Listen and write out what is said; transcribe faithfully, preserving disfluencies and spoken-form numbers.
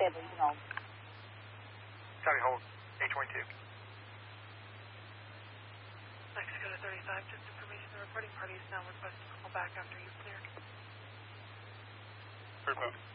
stable, you know. Copy, hold. eight twenty-two. Mexico to thirty-five, just information. The reporting party is now requesting a call back after you clear. Perfect.